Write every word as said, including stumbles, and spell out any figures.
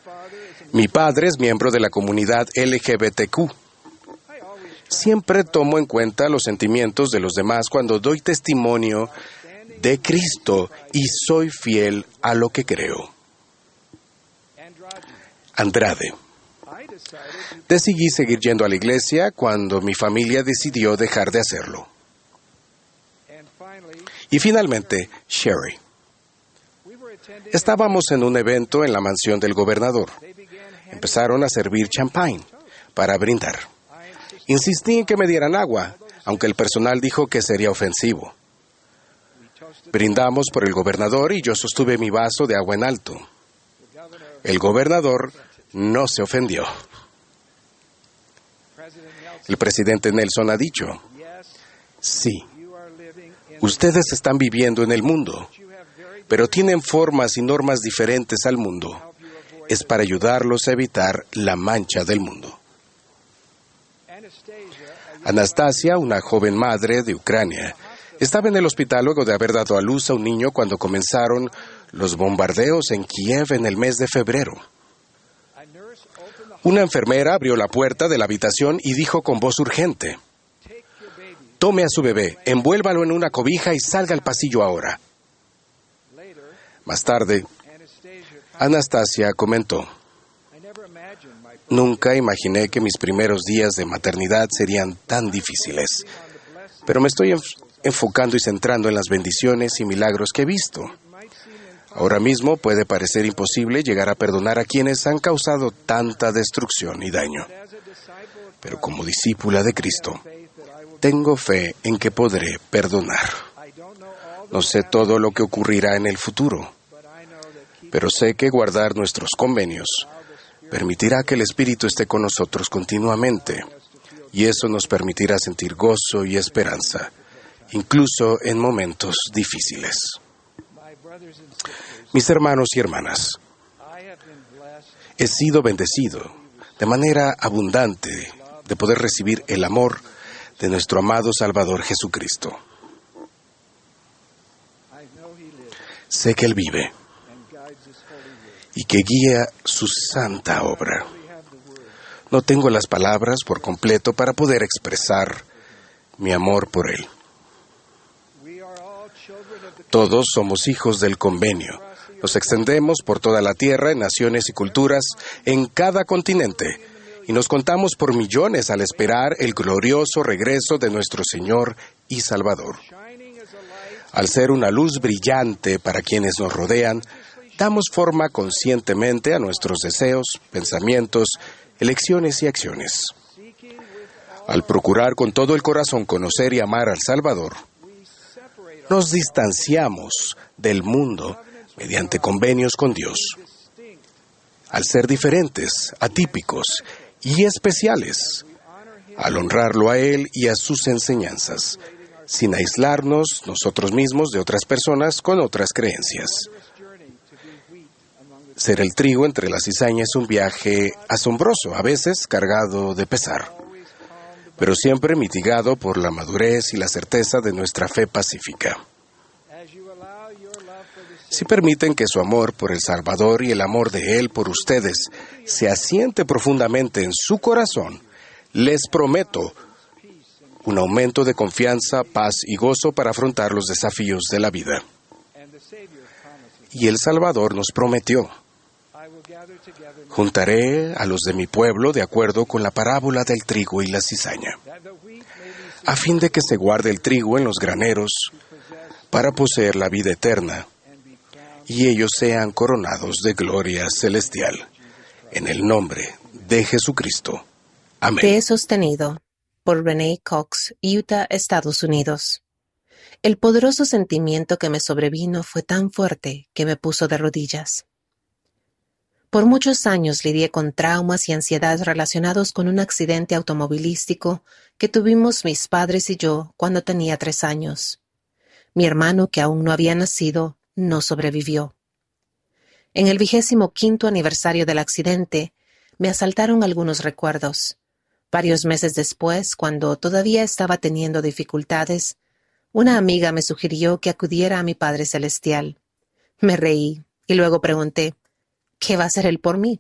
Mi padre es miembro de la comunidad L G B T Q. Siempre tomo en cuenta los sentimientos de los demás cuando doy testimonio de Cristo y soy fiel a lo que creo. Andrade. Decidí seguir yendo a la iglesia cuando mi familia decidió dejar de hacerlo. Y finalmente, Sherry. Estábamos en un evento en la mansión del gobernador. Empezaron a servir champagne para brindar. Insistí en que me dieran agua, aunque el personal dijo que sería ofensivo. Brindamos por el gobernador y yo sostuve mi vaso de agua en alto. El gobernador no se ofendió. El presidente Nelson ha dicho, sí, ustedes están viviendo en el mundo, pero tienen formas y normas diferentes al mundo. Es para ayudarlos a evitar la mancha del mundo. Anastasia, una joven madre de Ucrania, estaba en el hospital luego de haber dado a luz a un niño cuando comenzaron los bombardeos en Kiev en el mes de febrero. Una enfermera abrió la puerta de la habitación y dijo con voz urgente, tome a su bebé, envuélvalo en una cobija y salga al pasillo ahora. Más tarde, Anastasia comentó, nunca imaginé que mis primeros días de maternidad serían tan difíciles, pero me estoy enf- enfocando y centrando en las bendiciones y milagros que he visto. Ahora mismo puede parecer imposible llegar a perdonar a quienes han causado tanta destrucción y daño. Pero como discípula de Cristo, tengo fe en que podré perdonar. No sé todo lo que ocurrirá en el futuro, pero sé que guardar nuestros convenios permitirá que el Espíritu esté con nosotros continuamente, y eso nos permitirá sentir gozo y esperanza, incluso en momentos difíciles. Mis hermanos y hermanas, he sido bendecido de manera abundante de poder recibir el amor de nuestro amado Salvador Jesucristo. Sé que Él vive y que guía su santa obra. No tengo las palabras por completo para poder expresar mi amor por Él. Todos somos hijos del convenio. Nos extendemos por toda la tierra, en naciones y culturas, en cada continente, y nos contamos por millones al esperar el glorioso regreso de nuestro Señor y Salvador. Al ser una luz brillante para quienes nos rodean, damos forma conscientemente a nuestros deseos, pensamientos, elecciones y acciones. Al procurar con todo el corazón conocer y amar al Salvador, nos distanciamos del mundo mediante convenios con Dios. Al ser diferentes, atípicos y especiales, al honrarlo a Él y a sus enseñanzas, sin aislarnos nosotros mismos de otras personas con otras creencias. Ser el trigo entre la cizaña es un viaje asombroso, a veces cargado de pesar, pero siempre mitigado por la madurez y la certeza de nuestra fe pacífica. Si permiten que su amor por el Salvador y el amor de Él por ustedes se asiente profundamente en su corazón, les prometo un aumento de confianza, paz y gozo para afrontar los desafíos de la vida. Y el Salvador nos prometió, juntaré a los de mi pueblo de acuerdo con la parábola del trigo y la cizaña, a fin de que se guarde el trigo en los graneros para poseer la vida eterna, y ellos sean coronados de gloria celestial. En el nombre de Jesucristo. Amén. Te he sostenido. Por Renee Cox, Utah, Estados Unidos. El poderoso sentimiento que me sobrevino fue tan fuerte que me puso de rodillas. Por muchos años lidié con traumas y ansiedad relacionados con un accidente automovilístico que tuvimos mis padres y yo cuando tenía tres años. Mi hermano, que aún no había nacido, no sobrevivió. En el vigésimo quinto aniversario del accidente, me asaltaron algunos recuerdos. Varios meses después, cuando todavía estaba teniendo dificultades, una amiga me sugirió que acudiera a mi Padre Celestial. Me reí y luego pregunté, ¿qué va a hacer Él por mí?